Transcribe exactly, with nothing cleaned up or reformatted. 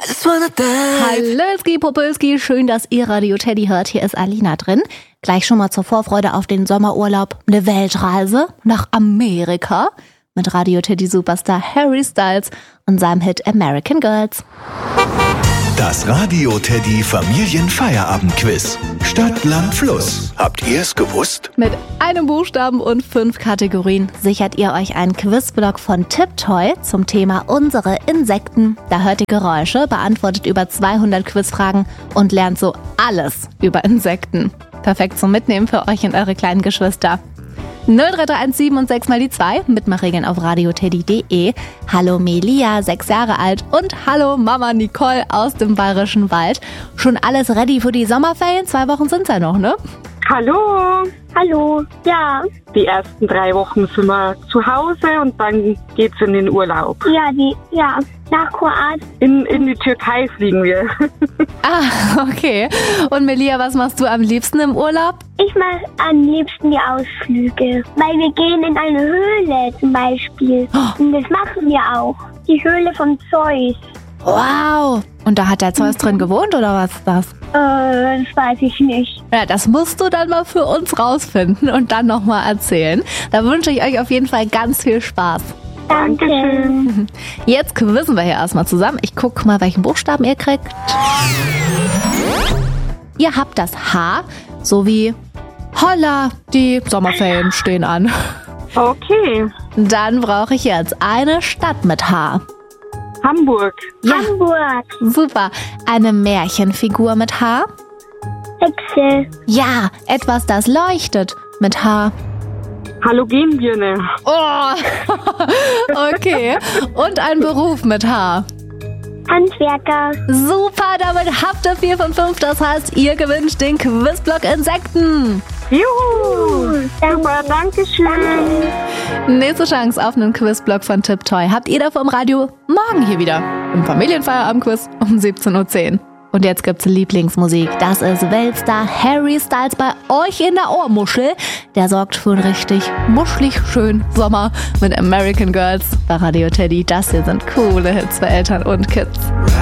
Hallöski, Popölski, schön, dass ihr Radio Teddy hört. Hier ist Alina drin. Gleich schon mal zur Vorfreude auf den Sommerurlaub eine Weltreise nach Amerika mit Radio Teddy Superstar Harry Styles und seinem Hit American Girls. Das Radio Teddy Familienfeierabendquiz. Stadt, Land, Fluss. Habt ihr es gewusst? Mit einem Buchstaben und fünf Kategorien sichert ihr euch einen Quizblock von Tiptoy zum Thema unsere Insekten. Da hört ihr Geräusche, beantwortet über zweihundert Quizfragen und lernt so alles über Insekten. Perfekt zum Mitnehmen für euch und eure kleinen Geschwister. null drei drei eins sieben und sechs mal die zwei, Mitmachregeln auf radioteddy punkt de. Hallo Melia, sechs Jahre alt und hallo Mama Nicole aus dem Bayerischen Wald. Schon alles ready für die Sommerferien? Zwei Wochen sind's ja noch, ne? Hallo. Hallo, ja. Die ersten drei Wochen sind wir zu Hause und dann geht's in den Urlaub. Ja, die, ja, nach Kroatien. In, in die Türkei fliegen wir. Ah, okay. Und Melia, was machst du am liebsten im Urlaub? Ich mache am liebsten die Ausflüge, weil wir gehen in eine Höhle zum Beispiel. Oh. Und das machen wir auch. Die Höhle von Zeus. Wow. Und da hat der Zeus drin gewohnt oder was ist das? Äh, das weiß ich nicht. Ja, das musst du dann mal für uns rausfinden und dann nochmal erzählen. Da wünsche ich euch auf jeden Fall ganz viel Spaß. Danke. Jetzt quizzen wir hier erstmal zusammen. Ich gucke mal, welchen Buchstaben ihr kriegt. Ihr habt das H, so wie Holla, die Sommerferien stehen an. Okay. Dann brauche ich jetzt eine Stadt mit H. Hamburg. Ja, Hamburg. super. Eine Märchenfigur mit H. Hexe. Ja, etwas, das leuchtet mit H. Halogenbirne. Oh, okay. Und ein Beruf mit H. Handwerker. Super, damit habt ihr vier von fünf. Das heißt, ihr gewinnt den Quizblock Insekten. Juhu. Super, danke schön. Nächste Chance auf einen Quizblock von Tiptoy habt ihr da vom Radio morgen hier wieder im Familienfeierabendquiz um siebzehn Uhr zehn. Und jetzt gibt's Lieblingsmusik. Das ist Weltstar Harry Styles bei euch in der Ohrmuschel. Der sorgt für einen richtig muschelig schönen Sommer mit American Girls bei Radio Teddy. Das hier sind coole Hits für Eltern und Kids.